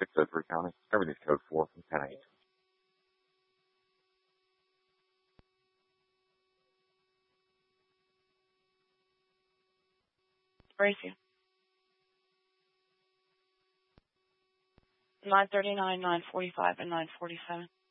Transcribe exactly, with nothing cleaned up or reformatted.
six oh three County. Everything's code four from ten eight. Gracie. nine thirty-nine, nine forty-five, and nine forty-seven.